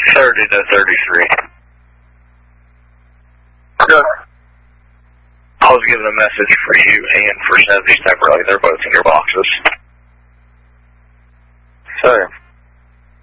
30 to 33. Okay. I was given a message for you and for 70 separately. They're both in your boxes. Sorry.